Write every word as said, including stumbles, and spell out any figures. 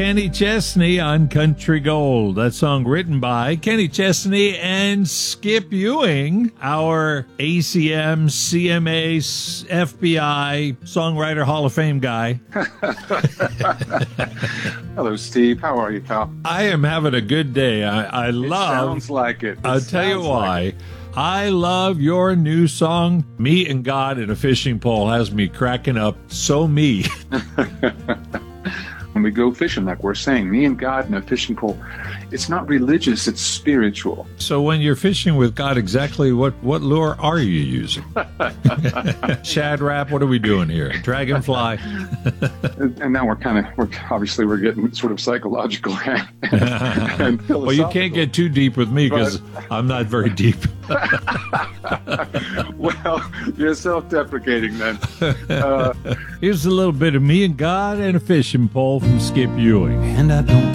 Kenny Chesney on Country Gold. That song written by Kenny Chesney and Skip Ewing, our A C M, C M A, F B I, Songwriter Hall of Fame guy. Hello, Steve. How are you, pal? I am having a good day. I, I It love... sounds like it. It I'll tell you sounds why. like it. I love your new song, Me and God in a Fishing Pole, has me cracking up. So me. When we go fishing, like we're saying, me and God in a fishing pole, it's not religious, it's spiritual. So when you're fishing with God, exactly what, what lure are you using? Shad Rap, what are we doing here? Dragonfly? And now we're kind of, we're obviously we're getting sort of psychological and, and philosophical. Well, you can't get too deep with me because But- I'm not very deep. Well, you're self-deprecating then. Uh, Here's a little bit of Me and God and a Fishing Pole from Skip Ewing. And I don't